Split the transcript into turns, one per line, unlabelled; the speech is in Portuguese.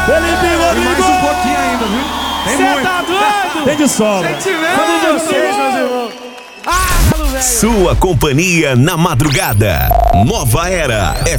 Felipe
E
Rodrigo!
mais um pouquinho ainda, viu? Tem
Cê
muito.
tá doido? Tem de sobra.
Sentimento!
Vocês, meus irmãos.
Sua companhia na madrugada. Nova Era